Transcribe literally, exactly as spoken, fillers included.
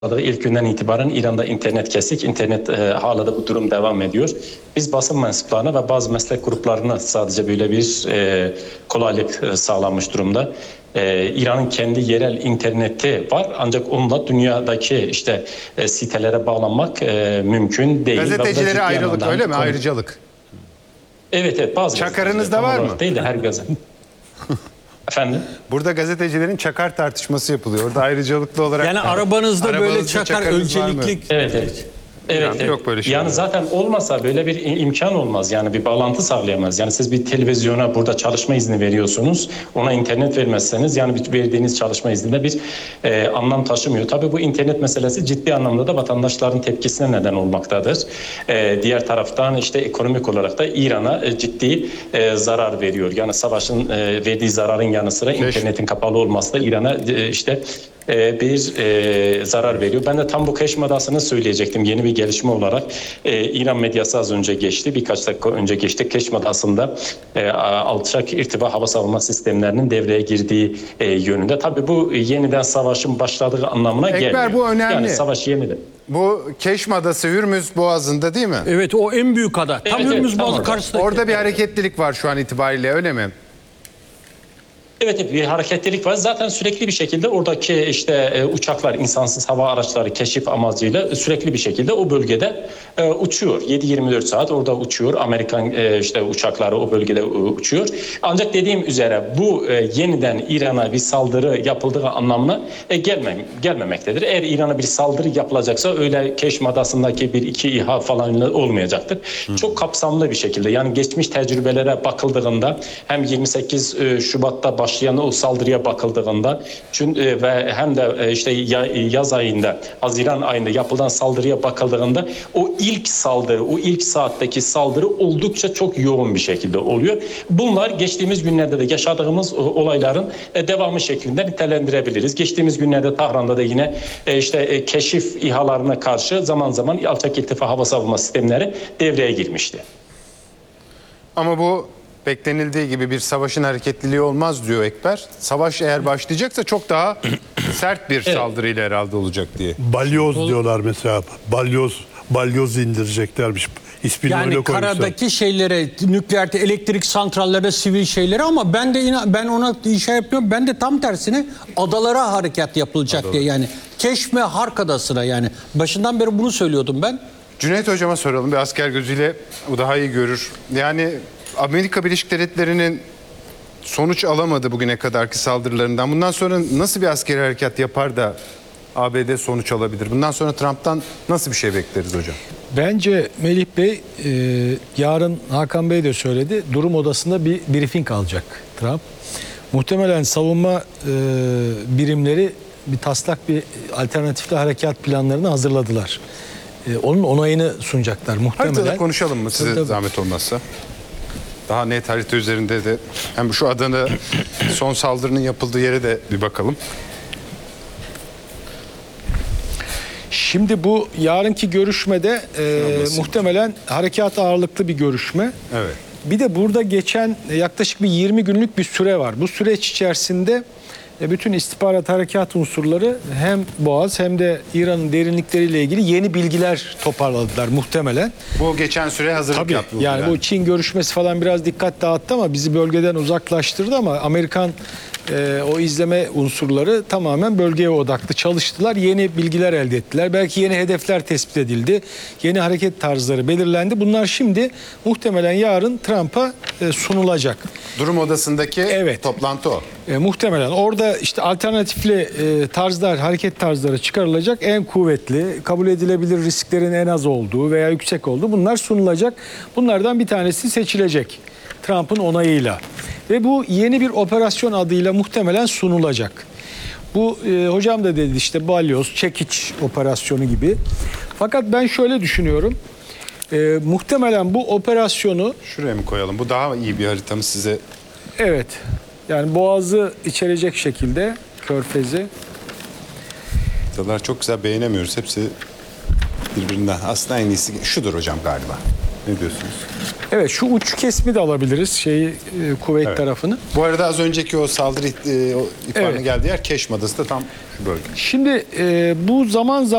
İlk günden itibaren İran'da internet kesik, internet e, hala da bu durum devam ediyor. Biz basın mensuplarına ve bazı meslek gruplarına sadece böyle bir e, kolaylık e, sağlanmış durumda. E, İran'ın kendi yerel interneti var ancak onunla dünyadaki işte e, sitelere bağlanmak e, mümkün değil. Gazetecilere ayrılık öyle mi? Ayrıcalık. Evet evet. Bazı Çakarınız da var mı? Değil de her gazete. Efendim? Burada gazetecilerin çakar tartışması yapılıyor. Orada ayrıcalıklı olarak... Yani arabanızda, arabanızda böyle çakar öncelikli... Evet evet. Evet, evet. Yok böyle şey. Yani zaten olmasa böyle bir imkan olmaz. Yani bir bağlantı sağlayamaz. Yani siz bir televizyona burada çalışma izni veriyorsunuz. Ona internet vermezseniz yani bir verdiğiniz çalışma izninde bir e, anlam taşımıyor. Tabii bu internet meselesi ciddi anlamda da vatandaşların tepkisine neden olmaktadır. E, diğer taraftan işte ekonomik olarak da İran'a e, ciddi e, zarar veriyor. Yani savaşın e, verdiği zararın yanı sıra Keş. internetin kapalı olması da İran'a e, işte bir e, zarar veriyor. Ben de tam bu Keş Adası'nı söyleyecektim. Yeni bir gelişme olarak e, İran medyası az önce geçti. Birkaç dakika önce geçti. Keş Adası'nda e, alçak irtifa hava savunma sistemlerinin devreye girdiği e, yönünde. Tabii bu yeniden savaşın başladığı anlamına Ekber, gelmiyor. Ekber bu önemli. Yani savaş yeniden. Bu Keş Adası Hürmüz Boğazı'nda değil mi? Evet, o en büyük ada. Evet, tam Hürmüz evet, Boğazı tamam. karşısında. Orada bir hareketlilik var şu an itibariyle öyle mi? Evet, evet bir hareketlilik var. Zaten sürekli bir şekilde oradaki işte e, uçaklar, insansız hava araçları keşif amacıyla sürekli bir şekilde o bölgede e, uçuyor. yedi yirmi dört saat orada uçuyor. Amerikan e, işte uçakları o bölgede e, uçuyor. Ancak dediğim üzere bu e, yeniden İran'a bir saldırı yapıldığı anlamına e, gelmem, gelmemektedir. Eğer İran'a bir saldırı yapılacaksa öyle Keş Adası'ndaki bir iki İHA falan olmayacaktır. Hı. Çok kapsamlı bir şekilde yani geçmiş tecrübelere bakıldığında hem yirmi sekiz Şubat'ta baş başlayan o saldırıya bakıldığında çünkü ve hem de işte yaz ayında, Haziran ayında yapılan saldırıya bakıldığında o ilk saldırı, o ilk saatteki saldırı oldukça çok yoğun bir şekilde oluyor. Bunlar geçtiğimiz günlerde de yaşadığımız olayların devamı şeklinde nitelendirebiliriz. Geçtiğimiz günlerde Tahran'da da yine işte keşif İHA'larına karşı zaman zaman alçak irtifa hava savunma sistemleri devreye girmişti. Ama bu beklenildiği gibi bir savaşın hareketliliği olmaz diyor Ekber. Savaş eğer başlayacaksa çok daha sert bir evet. saldırıyla herhalde olacak diye. Balyoz Ol diyorlar mesela. Balyoz, balyoz indireceklermiş. İsmini yani öyle koymuşlar. Karadaki şeylere, nükleer elektrik santrallere, sivil şeylere ama ben de ben ona şey yapıyorum. Ben de tam tersine adalara harekat yapılacak Adalar. diye yani. Keş ve Hark Adası'na yani. Başından beri bunu söylüyordum ben. Cüneyt Hocam'a soralım. Bir asker gözüyle o daha iyi görür. Yani Amerika Birleşik Devletleri'nin sonuç alamadı bugüne kadarki saldırılarından. Bundan sonra nasıl bir askeri harekat yapar da A B D sonuç alabilir? Bundan sonra Trump'tan nasıl bir şey bekleriz hocam? Bence Melih Bey, e, yarın Hakan Bey de söyledi, durum odasında bir briefing alacak Trump. Muhtemelen savunma e, birimleri bir taslak bir alternatifli harekat planlarını hazırladılar. E, onun onayını sunacaklar muhtemelen. Haritada konuşalım mı size tabii, zahmet olmazsa? Daha net harita üzerinde de hem şu Adana son saldırının yapıldığı yere de bir bakalım. Şimdi bu yarınki görüşmede e, muhtemelen harekat ağırlıklı bir görüşme. Evet. Bir de burada geçen yaklaşık bir yirmi günlük bir süre var. Bu süreç içerisinde bütün istihbarat harekat unsurları hem Boğaz hem de İran'ın derinlikleriyle ilgili yeni bilgiler toparladılar muhtemelen. Bu geçen süre hazırlık Tabii, yapıldı. Yani, yani bu Çin görüşmesi falan biraz dikkat dağıttı ama bizi bölgeden uzaklaştırdı ama Amerikan e, o izleme unsurları tamamen bölgeye odaklı çalıştılar. Yeni bilgiler elde ettiler. Belki yeni hedefler tespit edildi. Yeni hareket tarzları belirlendi. Bunlar şimdi muhtemelen yarın Trump'a e, sunulacak. Durum odasındaki evet. toplantı o. E, muhtemelen orada işte alternatifli e, tarzlar, hareket tarzları çıkarılacak. En kuvvetli, kabul edilebilir risklerin en az olduğu veya yüksek olduğu bunlar sunulacak. Bunlardan bir tanesi seçilecek Trump'ın onayıyla. Ve bu yeni bir operasyon adıyla muhtemelen sunulacak. Bu e, hocam da dedi işte balyoz, çekiç operasyonu gibi. Fakat ben şöyle düşünüyorum. E, muhtemelen bu operasyonu... Şuraya mı koyalım? Bu daha iyi bir harita mı size? Evet. Yani Boğaz'ı içerecek şekilde Körfez'i. Haritalar çok güzel, beğenemiyoruz. Hepsi birbirinden. Aslında en iyisi şudur hocam galiba. Ne diyorsunuz? Evet, şu uç kesmi de alabiliriz şeyi e, kuvvet Evet. tarafını. Bu arada az önceki o saldırı e, o ihbarına Evet. geldiği yer Keşm Adası da tam şu bölge. Şimdi e, bu zaman